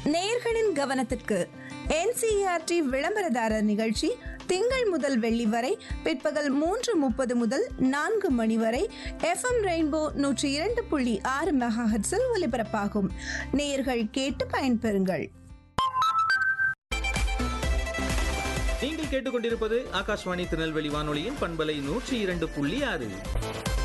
நேயர்களின் கவனத்திற்கு NCERT விளம்பரதாரர் நிகழ்ச்சி திங்கள் முதல் வெள்ளி வரை பிற்பகல் 3:30 முதல் 4 மணி வரை FM ரெயின்போ 102.6 மெகாஹெர்ட்ஸில் ஒலிபரப்பாகும். நேயர்கள் கேட்டு பயன்பெறுங்கள். நீங்கள் கேட்டுக்கொண்டிருப்பது ஆகாஷ்வாணி திருநெல்வேலி வானொலியின் பண்பலை 102.6.